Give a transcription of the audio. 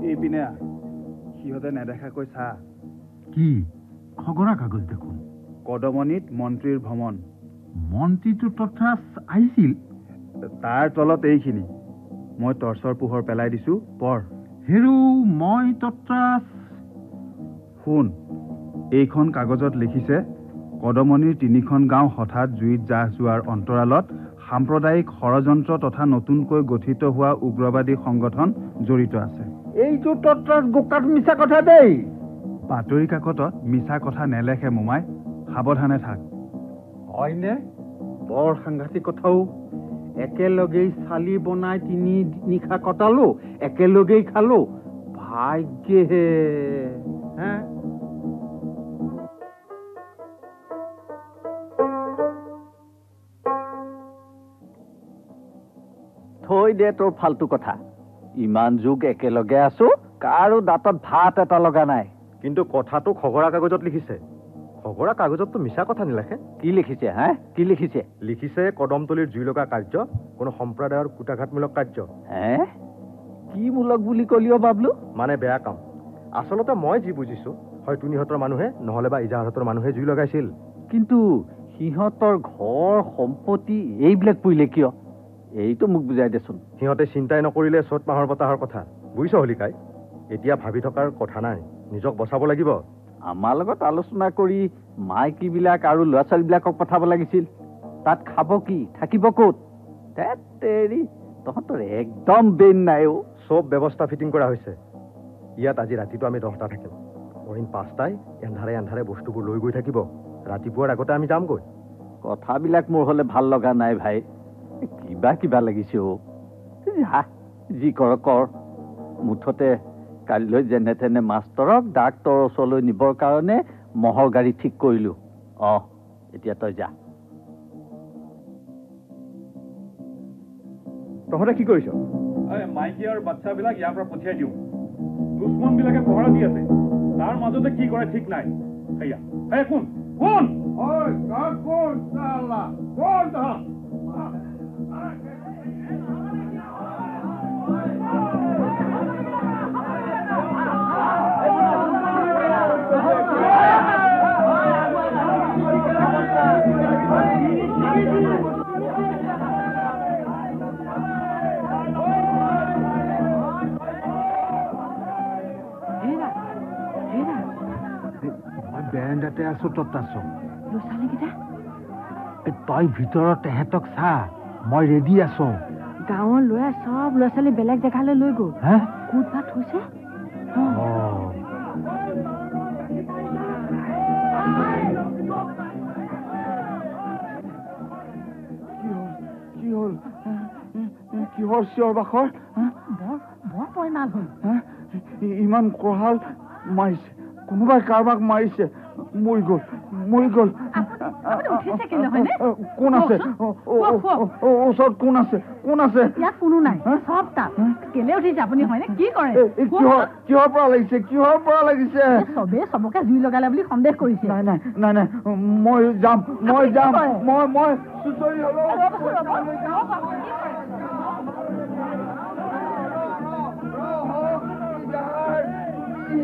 এইপিনে সিহঁতে নেদেখাকৈ চা কি খগৰা কাগজ দেখোন কদমনিত মন্ত্ৰীৰ ভ্ৰমণ মন্ত্ৰীটো তথ্ৰাস আহিছিল তাৰ তলত এইখিনি মই টৰ্চৰ পোহৰ পেলাই দিছো পঢ় হেৰু মই তথ্ৰাস শুন এইখন কাগজত লিখিছে কদমনিৰ 3খন গাঁও হঠাৎ জুইত জাহ যোৱাৰ অন্তৰালত সাম্প্ৰদায়িক ষড়যন্ত্ৰ তথা নতুনকৈ গঠিত হোৱা উগ্ৰবাদী সংগঠন জড়িত আছে এইটো তথ্ৰাস গোকাত মিছা কথা দেই বাতৰি কাকতত মিছা কথা নেলেখে মোমাই সাৱধানে থাক হয়নে বৰ সাংঘাতিক কথাও একেলগেই চালি বনাই 3 নিশা কটালো একেলগেই খালো ভাগ্যে হে থৈ দে তোৰ ফাল্টু কথা ইমান যুগ একেলগে আছো কাৰো দাঁতত ভাত এটা লগা নাই কিন্তু কথাটো খগৰা কাগজত লিখিছে খগৰা কাগজততো মিছা কথা নিলেখে কি লিখিছে হা কি লিখিছে লিখিছে কদমতলিৰ জুই লগা কাৰ্য কোনো সম্প্ৰদায়ৰ কুটাঘাতমূলক কাৰ্য হে কি মূলক বুলি কলিও বাবলু মানে বেয়া কাম আচলতে মই যি বুজিছো হয় তুনিহঁতৰ মানুহে নহলে বা ইজাহাৰহঁতৰ মানুহে জুই লগাইছিল কিন্তু সিহঁতৰ ঘৰ সম্পত্তি এইবিলাক পুৰিলে কিয় এইটো মোক বুজাই দেচোন সিহঁতে চিন্তাই নকৰিলে চ'ত মাহৰ বতাহৰ কথা বুজিছ হলিকাই এতিয়া ভাবি থকাৰ কথা নাই নিজক বচাব লাগিব আমাৰ লগত আলোচনা কৰি মাইকীবিলাক আৰু ল'ৰা ছোৱালীবিলাকক পঠাব লাগিছিল তাত খাব কি থাকিব ক'ত তেৰি তহঁতৰ একদম বেন নাই চব ব্যৱস্থা ফিটিং কৰা হৈছে ইয়াত আজি ৰাতিটো আমি 10টা থাকিম অইন 5টাই এন্ধাৰে বস্তুবোৰ লৈ গৈ থাকিব ৰাতিপুৱাৰ আগতে আমি যামগৈ কথাবিলাক মোৰ হ'লে ভাল লগা নাই ভাই কিবা লাগিছে যি কৰ মুঠতে কালিলৈ যেনে তেনে মাষ্টৰক ডাক্তৰৰ ওচৰলৈ নিবৰ কাৰণে মহৰ গাড়ী ঠিক কৰিলো এতিয়া তই যা তহঁতে কি কৰিছ মাইকী আৰু বাচ্চাবিলাক ইয়াৰ পৰা পঠিয়াই দিওঁ দুশ্মনবিলাকে পহৰা দি আছে তাৰ মাজতে কি কৰে ঠিক নাই সেয়া কোন বেৰেণ্ডাতে আছো তত আছো তই ভিতৰত তেহেঁতক চা মই ৰেডি আছো গাঁৱৰ ল'ৰা সব ল'ৰা ছোৱালী বেলেগ জেগালৈ লৈ গ'ল হে কোট ভাত হৈছে কিহৰ চিঞৰ বাখৰ বৰ পৰিমাণ হ'ল ইমান কোহাল মাৰিছে কোনোবাই কাৰোবাক মাৰিছে মৰি গ'ল কোন আছে ওচৰত কোন আছে ইয়াত কোনো নাই সব তাত কেলে উঠিছে আপুনি হয়নে কি কৰে কিহৰ পৰা লাগিছে চবে চবকে জুই লগালে বুলি সন্দেহ কৰিছে নাই মই যাম মই চুচৰি হ'লেও